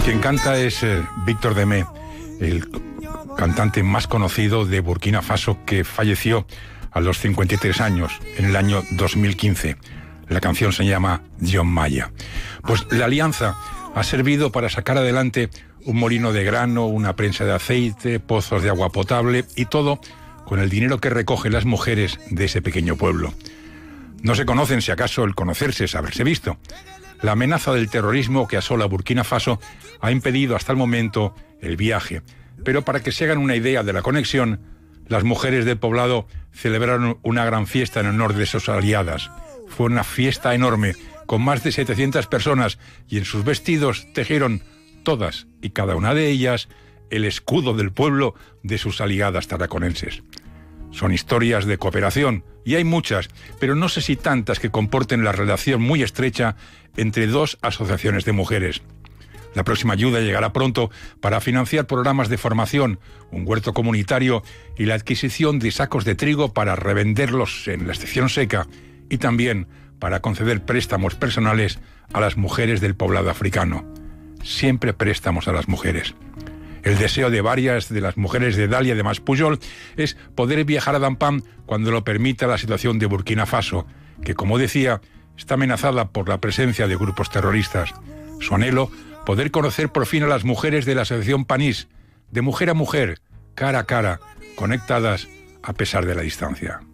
Quien canta es Víctor Démé, el cantante más conocido de Burkina Faso, que falleció a los 53 años en el año 2015. La canción se llama John Maya. Pues la alianza ha servido para sacar adelante un molino de grano, una prensa de aceite, pozos de agua potable y todo con el dinero que recogen las mujeres de ese pequeño pueblo. No se conocen, si acaso el conocerse es haberse visto. La amenaza del terrorismo que asola Burkina Faso ha impedido hasta el momento el viaje. Pero para que se hagan una idea de la conexión, las mujeres del poblado celebraron una gran fiesta en honor de sus aliadas. Fue una fiesta enorme, con más de 700 personas, y en sus vestidos tejieron todas y cada una de ellas el escudo del pueblo de sus aliadas tarraconenses. Son historias de cooperación, y hay muchas, pero no sé si tantas que comporten la relación muy estrecha entre dos asociaciones de mujeres. La próxima ayuda llegará pronto para financiar programas de formación, un huerto comunitario y la adquisición de sacos de trigo para revenderlos en la estación seca, y también para conceder préstamos personales a las mujeres del poblado africano. Siempre préstamos a las mujeres. El deseo de varias de las mujeres de Dalia de Maspujol es poder viajar a Dampam cuando lo permita la situación de Burkina Faso, que, como decía, está amenazada por la presencia de grupos terroristas. Su anhelo, poder conocer por fin a las mujeres de la asociación Panis, de mujer a mujer, cara a cara, conectadas a pesar de la distancia.